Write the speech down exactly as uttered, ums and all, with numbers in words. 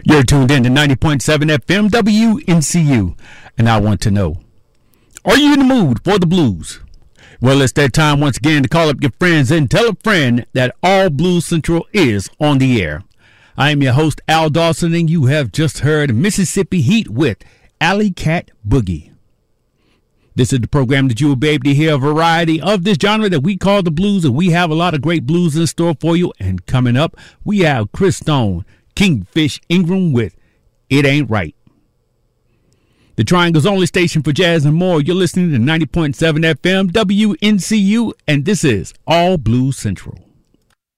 You're tuned in to ninety point seven F M W N C U, and I want to know, are you in the mood for the blues? Well, it's that time once again to call up your friends and tell a friend that All Blues Central is on the air. I am your host, Al Dawson, and you have just heard Mississippi Heat with Alley Cat Boogie. This is the program that you will be able to hear a variety of this genre that we call the blues, and we have a lot of great blues in store for you. And coming up, we have Chris Stone, Kingfish Ingram with It Ain't Right. The Triangle's only station for jazz and more. You're listening to ninety point seven F M W N C U, and this is All Blues Central.